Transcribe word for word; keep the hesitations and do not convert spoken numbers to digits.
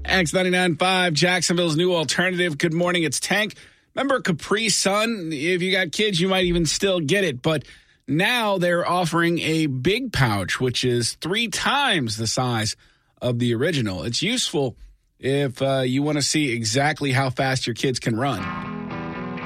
X ninety-nine point five, Jacksonville's new alternative. Good morning, it's Tank. Remember Capri Sun? If you got kids, you might even still get it. But now they're offering a big pouch, which is three times the size of the original. It's useful if uh, you want to see exactly how fast your kids can run.